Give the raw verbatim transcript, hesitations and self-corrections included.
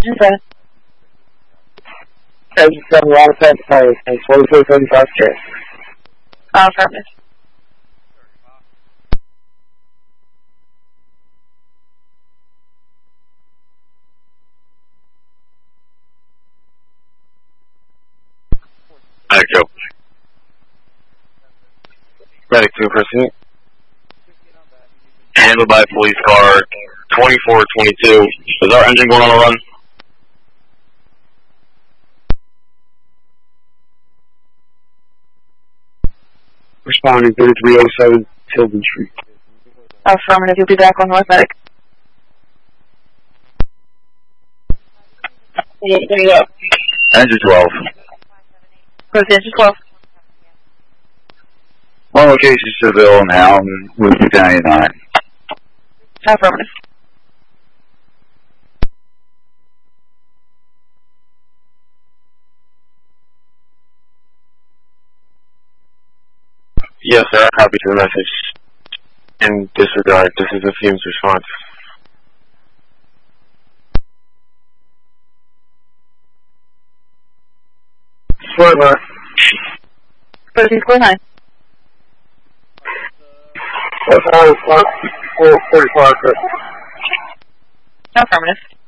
Engine seven. Engine seven, water tank fire, and forty-four thirty-five K. Uh, affirmative. Echo. Medic two pursuit. Handled by police car twenty-four twenty-two. Is our engine going on a run? Responding thirty-three oh seven Tilden Street. Affirmative, you'll be back on North Medic. Engine twelve. Close the engine twelve. One location, Seville now, with Battalion nine. Affirmative. Yes, sir, I copied the message. In disregard, this is a Fumes response. Square bar. Close square nine. four forty-five, Affirmative.